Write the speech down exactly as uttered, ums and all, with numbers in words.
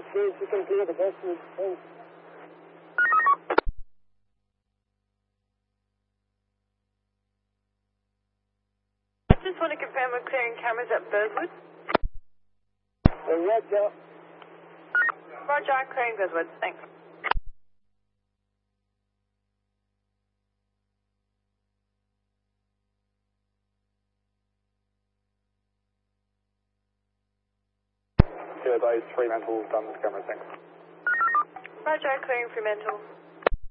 See if you can clear the distance. Thanks. Just want to confirm we're clearing cameras at Burswood. Uh, Roger. Roger, clearing Burswood. Thanks. Zero days, Fremantle, done with camera, thanks. Roger, clearing Fremantle.